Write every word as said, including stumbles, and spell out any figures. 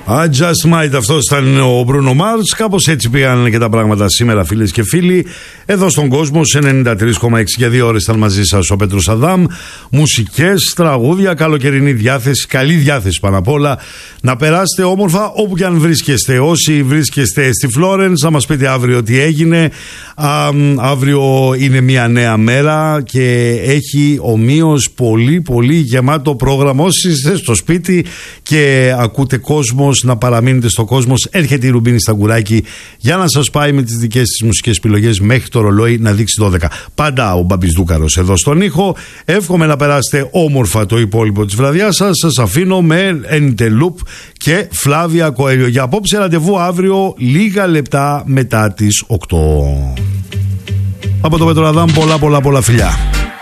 I just might, αυτό ήταν ο Μπρούνο Μάρς. Κάπως έτσι πήγαν και τα πράγματα σήμερα, φίλες και φίλοι. Εδώ στον κόσμο, ενενήντα τρία κόμμα έξι για δύο ώρες ήταν μαζί σας ο Πέτρος Αδάμ. Μουσικές, τραγούδια, καλοκαιρινή διάθεση, καλή διάθεση πάνω απ' όλα. Να περάσετε όμορφα όπου και αν βρίσκεστε. Όσοι βρίσκεστε στη Φλόρενς, να μας πείτε αύριο τι έγινε. Α, αύριο είναι μια νέα μέρα και έχει ομοίως πολύ πολύ γεμάτο πρόγραμμα. Όσοι είστε στο σπίτι και ακούτε κόσμο, να παραμείνετε στο κόσμο, έρχεται η Ρουμπίνη Σταγκουράκη για να σας πάει με τις δικές της μουσικές επιλογές μέχρι το ρολόι να δείξει δώδεκα. Πάντα ο Μπαμπής Δούκαρος εδώ στον ήχο. Εύχομαι να περάσετε όμορφα το υπόλοιπο της βραδιάς σας. Σας αφήνω με Ενιτελούπ και Φλάβια Κοέλιο. Για απόψε ραντεβού αύριο λίγα λεπτά μετά τις οκτώ. Από το Πέτρο Αδάμ πολλά πολλά πολλά φιλιά.